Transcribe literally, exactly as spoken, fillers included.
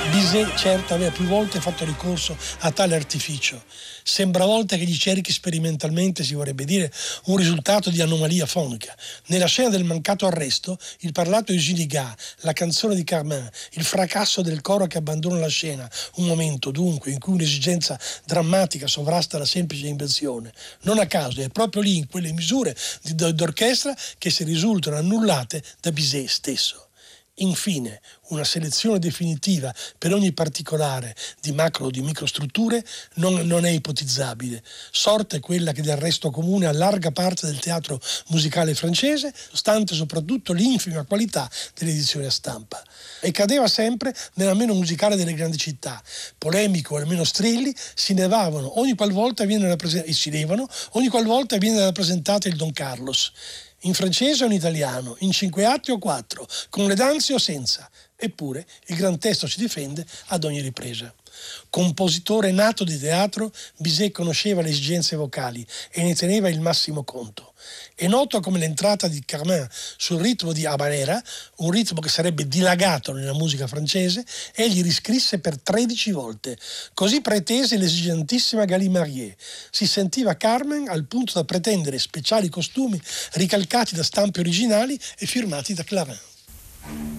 Bizet, certo, aveva più volte fatto ricorso a tale artificio. Sembra a volte che gli cerchi sperimentalmente, si vorrebbe dire, un risultato di anomalia fonica. Nella scena del mancato arresto, il parlato di Gilligan, la canzone di Carmen, il fracasso del coro che abbandona la scena, un momento dunque in cui un'esigenza drammatica sovrasta la semplice invenzione. Non a caso è proprio lì, in quelle misure di, d'orchestra, che si risultano annullate da Bizet stesso. Infine, una selezione definitiva per ogni particolare di macro o di microstrutture non, non è ipotizzabile. Sorte quella che del resto comune a larga parte del teatro musicale francese, stante soprattutto l'infima qualità dell'edizione a stampa. E cadeva sempre nella meno musicale delle grandi città. Polemico o almeno strilli si levavano ogni qualvolta viene rappresentato, e si levano ogni qualvolta viene rappresentato il Don Carlos. In francese o in italiano, in cinque atti o quattro, con le danze o senza. Eppure il gran testo si difende ad ogni ripresa. Compositore nato di teatro, Bizet conosceva le esigenze vocali e ne teneva il massimo conto. È noto come l'entrata di Carmen sul ritmo di Habanera, un ritmo che sarebbe dilagato nella musica francese, egli riscrisse per tredici volte. Così pretese l'esigentissima Galimarié. Si sentiva Carmen al punto da pretendere speciali costumi ricalcati da stampe originali e firmati da Clarin.